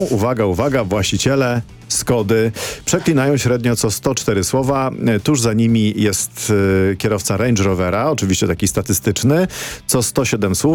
Uwaga, uwaga, właściciele Skody przeklinają średnio co 104 słowa. Tuż za nimi jest kierowca Range Rovera, oczywiście taki statystyczny, co 107 słów.